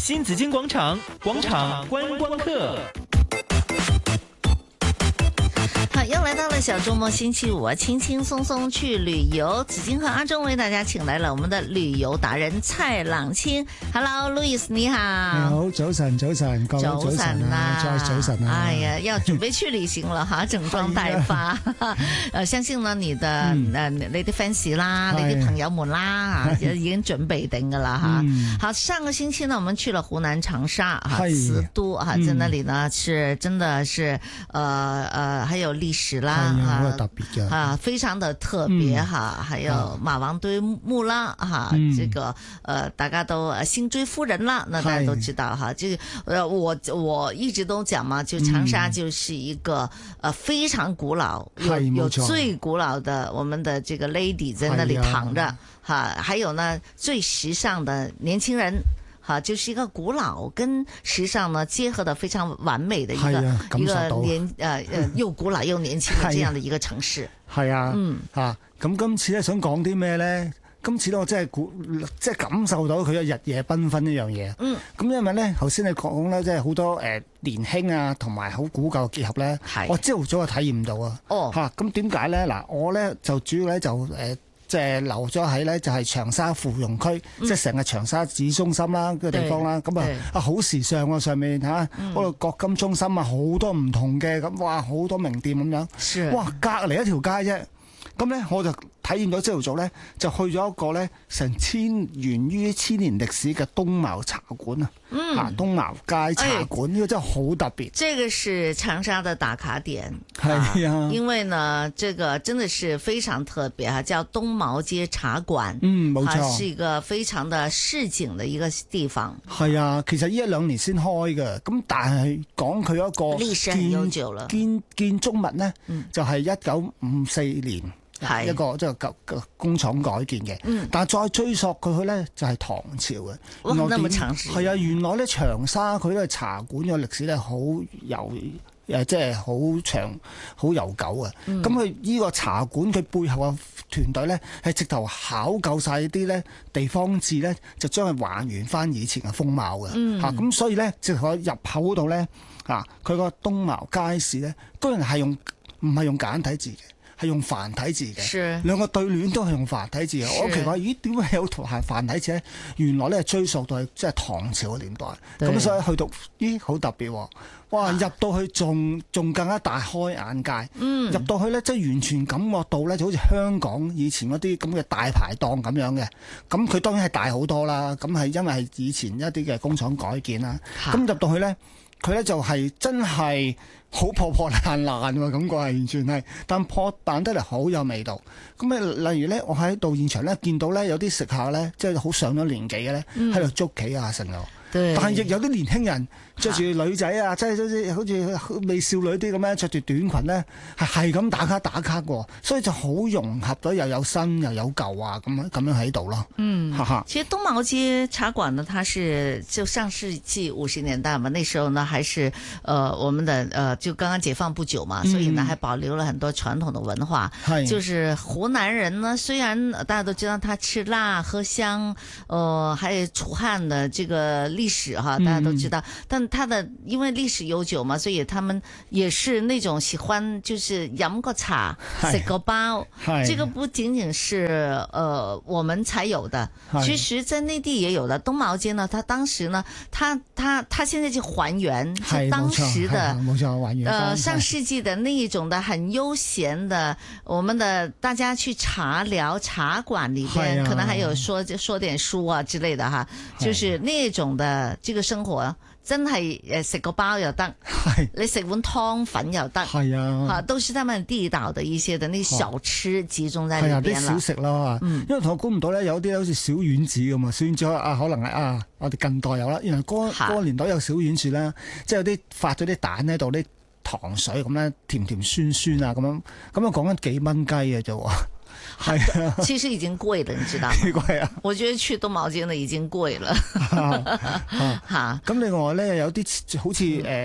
新紫荊廣場觀光客。 好，又來到了小周末星期五啊，輕輕鬆鬆去旅遊。紫荊和阿忠為大家請來了我們的旅遊達人蔡朗清。Hello，Louis 你好。 你好，早晨，各位早晨啊，再早晨啊。 哎呀，要準備去旅行了哈，整裝待發。相信呢你的你的 fans 啦，你的朋友們啦，已經準備定噶啦哈。好，上個星期呢，我們去了湖南長沙哈，慈都哈，在那裡呢是真的是還有歷史啦， 好特別嘅啊，非常的特別哈，還有馬王堆墓啦哈，這個大家都辛追夫人啦，那大家都知道哈，這個我一直都講嘛，就長沙就是一個非常古老，有最古老的我們的這個 lady 在那裡躺着哈，還有呢最時尚的年輕人。哈，就是一個古老跟時尚呢結合得非常完美的一個又古老又年輕的這樣的一個城市。 係啊，咁今次咧想講啲咩咧？今次咧我真係感受到佢嘅日夜繽紛呢樣嘢。咁因為咧頭先你講咧，即係好多年輕啊同埋好古舊嘅結合咧，我朝頭早就體驗到啊。咁點解咧？嗱，我咧就主要咧就即係留咗喺咧，就係長沙芙蓉區，即係成個長沙市中心啦個地方啦。咁好時尚喎，上面嗰度國金中心啊，好多唔同嘅咁，哇，好多名店咁樣。哇，隔離一條街啫。咁咧我就體驗咗朝頭早咧，就去咗一個咧源於千年歷史嘅東茅茶館啊！東茅街茶館呢個真係好特別。 這個是長沙的打卡點， 係啊， 因為呢，這個真的是非常特別哈，叫東茅街茶館。 冇錯， 是一個非常的市井的一個地方。 係啊，其實呢1-2年先開嘅，咁但係講佢一個歷史很悠久了。 建築物呢，就係1954年。一個即係工廠改建嘅，但係再追溯佢去咧就係唐朝嘅。 哇，咁長時係啊，原來咧長沙佢咧茶館嘅歷史咧好即係好長好悠久啊。咁佢呢個茶館佢背後嘅團隊咧係直頭考究晒啲咧地方志咧，就將佢還原翻以前嘅風貌嘅。咁所以咧直頭入口嗰度咧佢個東茅街市咧，居然係唔係用簡體字嘅。係用繁體字嘅，兩個對聯都係用繁體字嘅。我奇怪，咦？點解有繁體字咧？原來咧係追溯到即係唐朝嘅年代。咁所以去到好特別喎！哇！入到去仲更加大開眼界。入到去咧，即係完全感覺到咧，就好似香港以前嗰啲咁嘅大排檔咁樣嘅。咁佢當然係大好多啦。咁係因為係以前一啲嘅工廠改建啦。咁入到去咧，佢咧就係真係好破破爛爛喎，感覺係完全係，但破爛得嚟好有味道。咁例如咧，我喺度現場咧見到咧有啲食客咧，即係好上咗年紀嘅咧，喺度捉棋啊成日。但係亦有啲年輕人着住女仔啊，即係好似美少女啲咁樣着住短裙咧，係咁打卡喎，所以就好融合咗，又有新又有舊啊，咁樣喺度咯。 其實東茅街茶館呢，它是就上世紀50年代嘛，那時候呢還是我們的就剛剛解放不久嘛，所以呢還保留了很多傳統的文化。就是湖南人呢，雖然大家都知道他吃辣喝香，還有楚漢的這個歷史哈，大家都知道，但他的因為歷史悠久嘛，所以他們也是那種喜歡就是飲個茶食個包，這個不僅僅是我們才有的，其實在內地也有的。東茅街呢，他當時呢，他現在就還原是當時的冇錯還原上世紀的那一種的很悠閒的，我們的大家去茶寮茶館裏邊可能還有說點書啊之類的哈，就是那種的。這個生活真係食個包又得，你食碗湯粉又得，都是他們地道的一些的那小吃集中在裏邊啦。啲小食咯，因為我估唔到咧，有啲好似小丸子咁啊，小丸子可能係我哋近代有啦，原來嗰個年代有小丸子啦，即係有啲發咗啲蛋喺度，啲糖水咁咧，甜甜酸酸啊咁樣，咁啊講緊幾蚊雞嘅啫。 係啊，其實已經貴了，你知道嗎？ 貴啊！ 我覺得去東茅街呢已經貴了。 咁另外咧有啲好似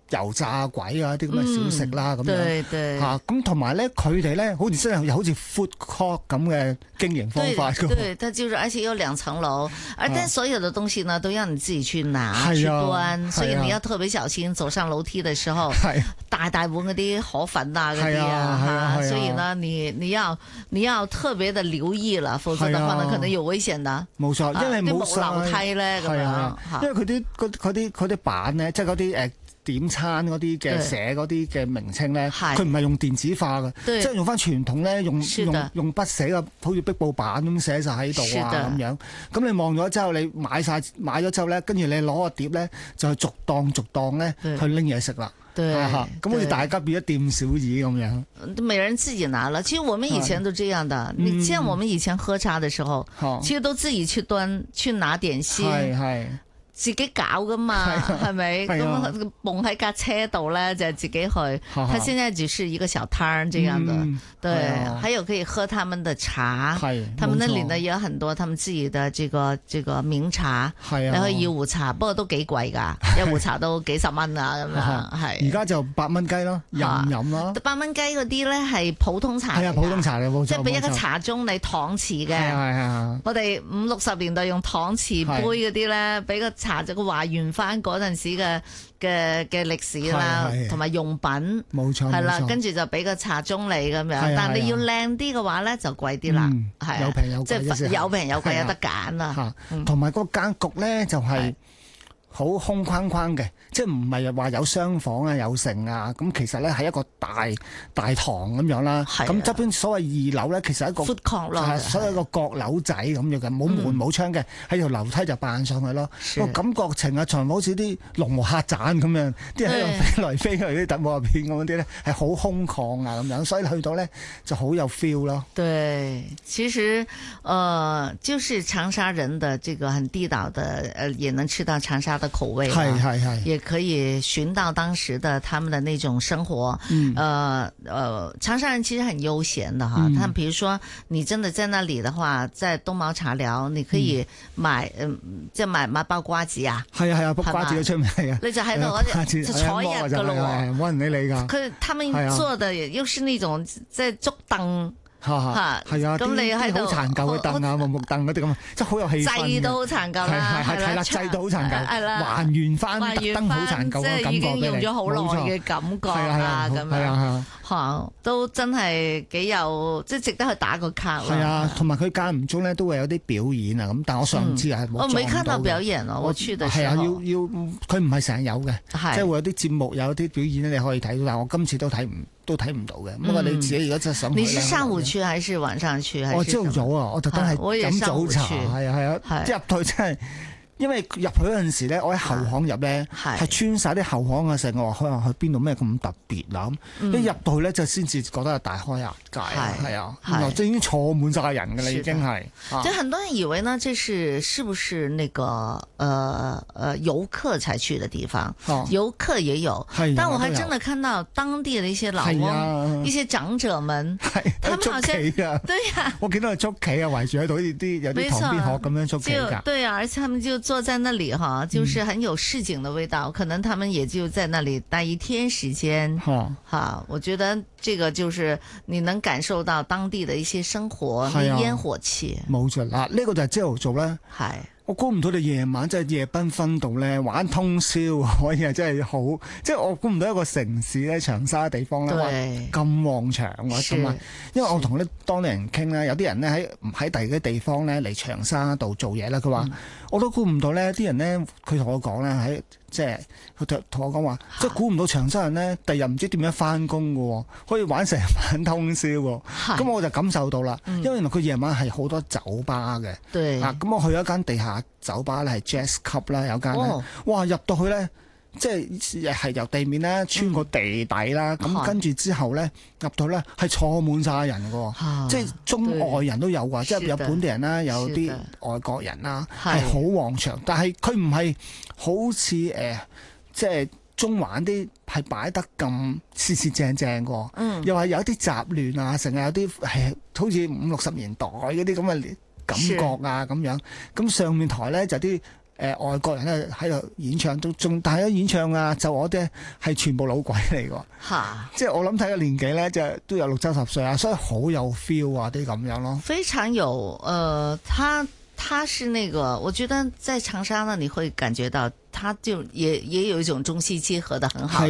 油炸鬼啊啲咁嘅小食啦咁樣對對嚇，咁同埋咧佢哋咧好似真係好似 food court 咁嘅經營方法㗎。 對，它就是而且有2層樓，但所有的東西呢都要你自己去拿去端，所以你要特別小心走上樓梯的時候，大碗嗰啲河粉啊嗰啲啊，所以呢你要特別的留意啦，否則的話呢可能有危險的。 冇錯，因為冇樓梯咧咁樣， 因為佢啲板咧，即係嗰啲點餐嗰啲嘅寫嗰啲嘅名稱咧，佢唔係用電子化嘅，即係用翻傳統咧，用筆寫嘅，好似壁報板咁寫晒喺度啊咁樣。咁你望咗之後，你買咗之後咧，跟住你攞個碟咧，就逐檔咧去拎嘢食啦。咁好似大家變咗店小二咁樣。 每人自己拿了，其實我們以前都這樣的。你像我們以前喝茶的時候，其實都自己去端去拿點心。自己搞噶嘛，係咪？咁蹦喺架車度咧，就自己去。他現在只是一個小攤這樣的，對。還有可以喝他們的茶，他們那裏呢有很多他們自己的這個名茶，你可以要壺茶，不過都幾貴噶，一壺茶都幾十蚊啊咁樣。係。而家就8蚊雞咯，飲咯。 8蚊雞嗰啲咧係普通茶。 係啊，普通茶嘅冇錯。 即係俾一個茶盅你搪瓷嘅。係。我哋50、60年代用搪瓷杯嗰啲咧，俾個茶就個還原翻嗰陣時嘅歷史啦，同埋用品， 冇錯， 係啦，跟住就俾個茶盅你咁樣。但你要靚啲嘅話咧，就貴啲啦，係有平有貴， 即係有平有貴有得揀啊。 同埋嗰間局咧就係好空框框嘅，即係唔係話有雙房啊有剩啊，咁其實咧係一個大堂咁樣啦。咁側邊所謂2樓咧，其實係一個 food court 咯， 所謂一個閣樓仔咁樣嘅，冇門冇窗嘅，喺條樓梯就扮上去咯。個感覺情啊，場好似啲龍和客棧咁樣，啲人喺度飛來飛去啲特務入邊咁嗰啲咧，係好空曠啊咁樣，所以去到咧就好有 feel 咯。 對，其實就是長沙人的這個很地道的，也能吃到長沙的口味，也可以尋到當時的他們的那種生活。長沙人其實很悠閒的哈，他們比如說你真的在那裡的話，在東茅茶寮，你可以買包瓜子啊， 係啊，包瓜子都出名係啊， 你就喺度就坐一日噶咯喎， 冇人理你噶。 他們做的又是那種即係竹凳。係啊，咁你喺度好殘舊嘅凳啊，木凳嗰啲咁，即係好有氣氛。製都好殘舊啦， 係啦，製到好殘舊，還原翻特登好殘舊嘅感覺俾你。 即係已經用咗好耐嘅感覺啦，咁樣嚇都真係幾有，即係值得去打個卡。 係啊，同埋佢間唔中咧都會有啲表演啊咁，但我上次係冇。 我未看到表演啊，我去嘅時候。係啊， 佢唔係成日有嘅，即係會有啲節目有啲表演咧，你可以睇到，但我今次都睇唔到嘅。不過你自己如果真係想， 你是上午去還是晚上去？ 我朝頭早啊，我特登係飲早茶，係啊，即係入去真係。因為入去嗰陣時咧，我喺後巷入咧，係穿晒啲後巷啊成，我話去邊度咩咁特別啦咁，一入到去咧就先至覺得大開眼界，係啊，即係已經坐滿晒人㗎啦，已經係。 就很多人以為呢，這是不是那個遊客才去的地方？遊客也有，但我還真的看到當地的一些老翁、一些長者們，他們好像對呀， 我見到佢捉棋啊，圍住喺度啲有啲旁邊學咁樣捉棋㗎。 對啊，而且他們就坐在那裡哈，就是很有市井的味道，可能他們也就在那裡待1天時間。我覺得這個就是你能感受到當地的一些生活，煙火氣。冇錯啦，呢個就係朝頭早啦。係。 我估唔到你夜晚即係夜繽紛度咧玩通宵，可以係真係好，即係我估唔到一個城市咧長沙地方咧咁旺場喎，同埋因為我同啲當地人傾咧，有啲人咧喺第二啲地方咧嚟長沙度做嘢啦，佢話我都估唔到咧，啲人咧佢同我講咧喺即係佢同我講話，即係估唔到長沙人咧第日唔知點樣翻工㗎喎，可以玩成晚通宵喎，咁我就感受到啦，因為原來佢夜晚係好多酒吧嘅，咁我去咗間地下酒吧咧係 Jazz Club 啦，有間咧，哇入到去咧，即係由地面咧穿過地底啦，咁跟住之後咧入到咧係坐滿晒人嘅，即係中外人都有㗎，即係有本地人啦，有啲外國人啦，係好旺場，但係佢唔係好似即係中環啲係擺得咁四正正㗎，又係有啲雜亂啊，成日有啲係好似50、60年代嗰啲咁嘅感覺啊咁樣，咁上面台咧就啲外國人咧喺度演唱，但係演唱啊就我啲係全部老鬼嚟㗎，即係我諗睇個年紀咧就都有60-70歲啊，所以好有 feel 啊啲咁樣咯。 非常有他是那個，我覺得在長沙呢，你會感覺到。他就也有一種中西結合的很好的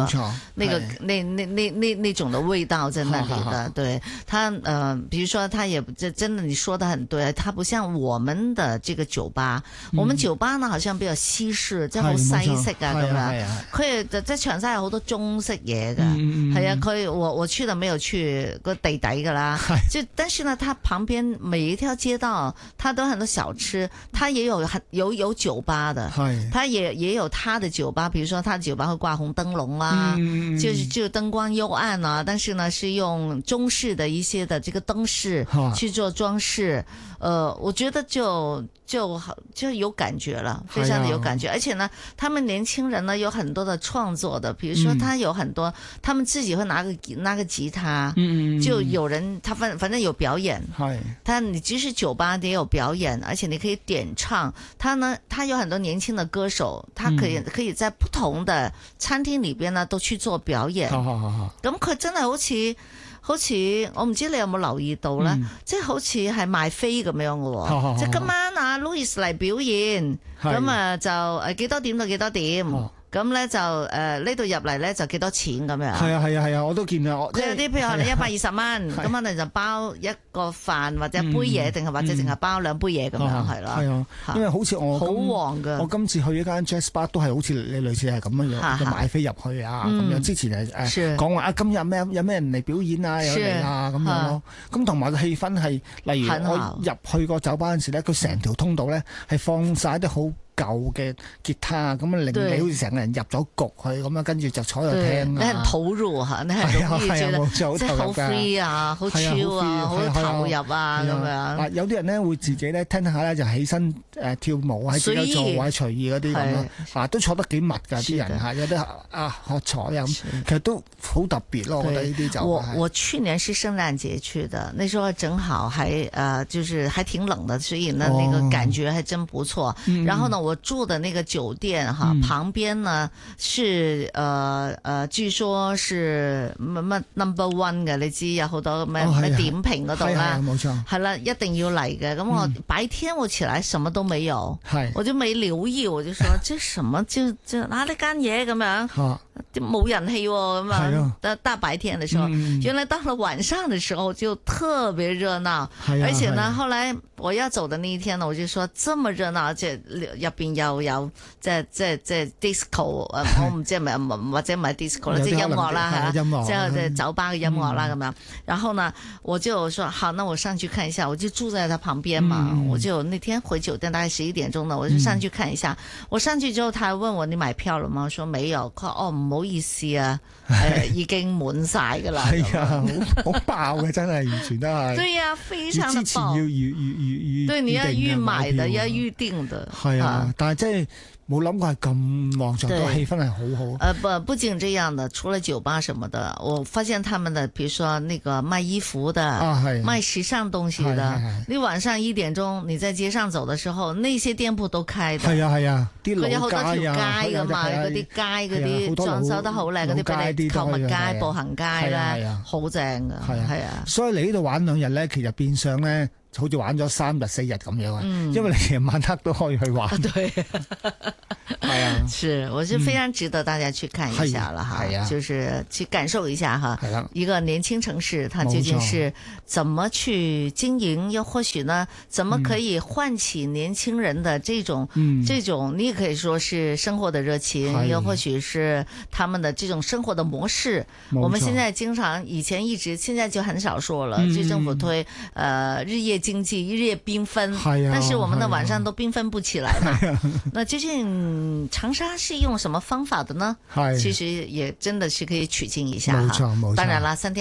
那種的味道在那裏的。對他比如說他也真的你說的很對，他不像我們的這個酒吧，我們酒吧呢好像比較西式，即係好西式啊咁樣。佢即係長沙有好多中式嘢嘅，係啊，佢我去的沒有去個地底噶啦，就但是呢，它旁邊每一條街道，它都很多小吃，它也有酒吧的，它也有他的酒吧，比如說他的酒吧會掛紅燈籠啊，就燈光幽暗啊，但是呢是用中式的一些的這個燈飾去做裝飾，我覺得就有感覺了，非常的有感覺，而且呢，他們年輕人呢有很多的創作的，比如說他有很多，他們自己會拿個吉他，就有人他反正有表演，你即使酒吧也有表演，而且你可以點唱，他有很多年輕的歌手。他可以在不同的餐廳裏邊呢都去做表演，咁佢真係好似我唔知你有冇留意到咧，即係好似係賣飛咁樣嘅，即係今晚啊 Louis 嚟表演，咁啊就幾多點到幾多點。咁咧就呢度入嚟咧就幾多錢咁樣？ 係啊，我都見啊。 佢有啲譬如話你120蚊，咁可能就包一個飯或者一杯嘢，定係或者淨係包2杯嘢咁樣係啦。係啊， 因為好似我好旺㗎。 我今次去一間 jazz bar 都係好似你類似係咁樣，就買飛入去啊咁樣。之前係講話今日有咩人嚟表演啊，有嚟啊咁樣咯。咁同埋個氣氛係，例如我入去個酒吧嗰陣時咧，佢成條通道咧係放晒啲好舊嘅吉他咁啊，令你好似成個人入咗局去咁啊，跟住就坐喺度聽。 你很投入嚇，你係容易覺得即係好 free 啊，好 chill 啊，好投入啊咁樣。 有啲人咧會自己咧聽下咧就起身跳舞喺自己座位隨意嗰啲咁咯，都坐得幾密㗎啲人嚇，有啲喝彩啊咁，其實都好特別咯。我覺得呢啲就我去年是聖誕節去的，那時候正好還就是還挺冷的，所以呢那個感覺還真不錯。然後呢我住的那個酒店旁邊呢是據說是乜 number one 嘅，你知有好多咩點評嗰度啦， 冇錯， 係啦，一定要嚟嘅。咁我白天我起來什麼都沒有，我就沒留意，我就說這什麼就呢間嘢咁樣，冇人氣咁啊。大白天的時候，原來到了晚上的時候就特別熱鬧，而且呢後來我要走的那一天呢，我就說這麼熱鬧，即係入邊又有即係 disco， 我唔知係咪或者唔係 disco 啦，即係音樂啦嚇，即係酒吧嘅音樂啦咁樣。然後呢，我就說好，那我上去看一下，我就住在他旁邊嘛，我就那天回酒店大概11點鐘呢，我就上去看一下。我上去之後，他問我你買票了嗎？我說沒有。佢話唔好意思啊，已經滿晒㗎啦。 係啊，好爆嘅真係，完全都係。 對呀，非常的爆。之前要預對，你要預買的，要預定的。 係啊，但係即係冇諗過係咁旺場，個氣氛係好好。 不僅這樣的，除了酒吧什麼的，我發現他們的，比如說那個賣衣服的，賣時尚東西的，你晚上1點鐘你在街上走的時候，那些店鋪都開的。 係啊，啲老街啊， 佢有好多條街噶嘛，嗰啲街嗰啲裝修得好靚，嗰啲俾你購物街、步行街咧，好正噶。係啊， 所以你呢度玩2日咧，其實變相咧，好似玩咗3日4日咁樣啊，因為你其實晚黑都可以去玩。 對， 係啊， 是，我是非常值得大家去看一下了哈，就是去感受一下哈，一個年輕城市，它究竟是怎麼去經營，又或許呢，怎麼可以喚起年輕人的這種，你也可以說是生活的熱情，又或許是他們的這種生活的模式。我們現在經常以前一直，現在就很少說了，就政府推日夜經濟日夜繽紛，但是我們的晚上都繽紛不起來嘛。那究竟長沙是用什麼方法的呢？其實也真的是可以取經一下哈。當然啦，3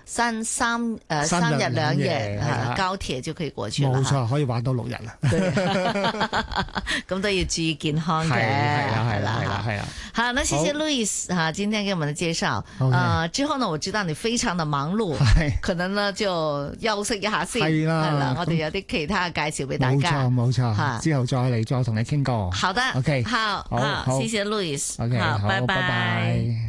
三日 3日 2夜係啦高鐵就可以過去啦。 冇錯，可以玩到6日啦。 咁都要注意健康嘅， 係啦。 好，那謝謝 Louis 哈，今天給我們的介紹。 OK 之後呢，我知道你非常的忙碌，可能呢就休息一下先。 係啦， 我哋有啲其他介紹俾大家。 冇錯，之後再同你傾過。 好的 OK 好，謝謝 Louis。 OK 好，拜拜拜。